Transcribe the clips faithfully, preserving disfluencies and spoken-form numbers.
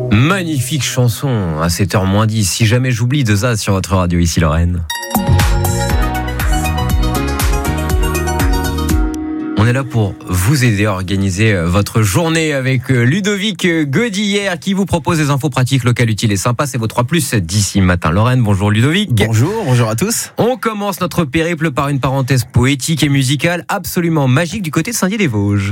Magnifique chanson à sept heures moins dix. Si jamais j'oublie de ça sur votre radio, ici Lorraine. On est là pour vous aider à organiser votre journée avec Ludovic Godillère qui vous propose des infos pratiques locales utiles et sympas. C'est vos trois plus d'ici matin. Lorraine, bonjour Ludovic. Bonjour, bonjour à tous. On commence notre périple par une parenthèse poétique et musicale absolument magique du côté de Saint-Dié-des-Vosges.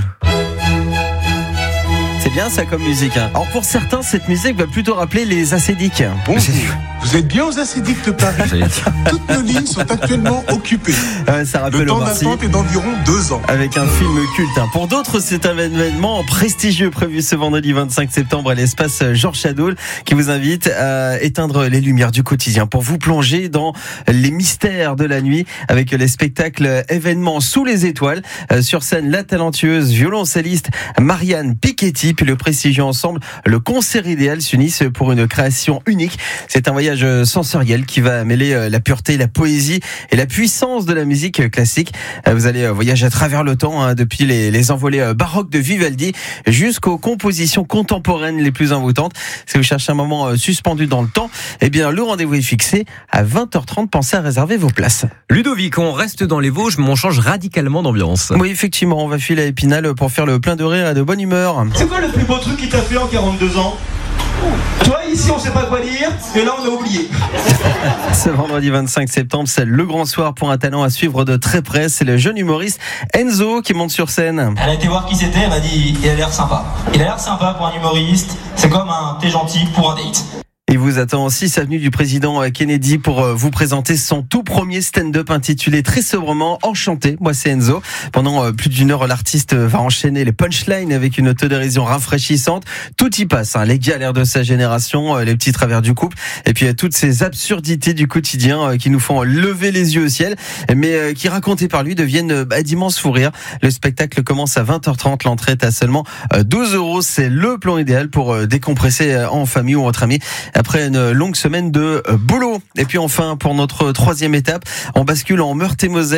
C'est bien ça comme musique. Hein. Alors pour certains, cette musique va plutôt rappeler les acédiques. Bonjour. Vous êtes bien aux acédiques de Paris. Toutes nos lignes sont actuellement occupées. Euh, ça rappelle le temps Omar Sy, d'attente est d'environ deux ans. avec un film culte. Hein. Pour d'autres, c'est un événement prestigieux prévu ce vendredi vingt-cinq septembre à l'espace Georges Chadoul qui vous invite à éteindre les lumières du quotidien pour vous plonger dans les mystères de la nuit avec les spectacles événements sous les étoiles. Euh, sur scène, la talentueuse violoncelliste Marianne Piketty puis le prestigieux ensemble Le Concert Idéal s'unissent pour une création unique. C'est un voyage sensoriel qui va mêler la pureté, la poésie et la puissance de la musique classique. Vous allez voyager à travers le temps, hein, depuis les, les envolées baroques de Vivaldi jusqu'aux compositions contemporaines les plus envoûtantes. Si vous cherchez un moment suspendu dans le temps, eh bien le rendez-vous est fixé à vingt heures trente. Pensez à réserver vos places. Ludovic, on reste dans les Vosges, mais on change radicalement d'ambiance. Oui, effectivement, on va filer à Épinal pour faire le plein de rire et de bonne humeur. C'est quoi le plus beau truc qu'il t'a fait en quarante-deux ans ? Toi, ici, on sait pas quoi dire, et là, on a oublié. Ce vendredi vingt-cinq septembre, c'est le grand soir pour un talent à suivre de très près. C'est le jeune humoriste Enzo qui monte sur scène. Elle a été voir qui c'était, elle m'a dit il a l'air sympa. Il a l'air sympa pour un humoriste, c'est comme un t'es gentil pour un date. Il vous attend au six avenue du président Kennedy pour vous présenter son tout premier stand-up intitulé très sobrement Enchanté. Moi, c'est Enzo. Pendant plus d'une heure, l'artiste va enchaîner les punchlines avec une autodérision rafraîchissante. Tout y passe, hein. Les galères de sa génération, les petits travers du couple, et puis toutes ces absurdités du quotidien qui nous font lever les yeux au ciel, mais qui, racontées par lui, deviennent bah, d'immenses fous rires. Le spectacle commence à vingt heures trente. L'entrée est à seulement douze euros. C'est le plan idéal pour décompresser en famille ou entre amis après une longue semaine de boulot. Et puis enfin, pour notre troisième étape, on bascule en Meurthe-et-Moselle.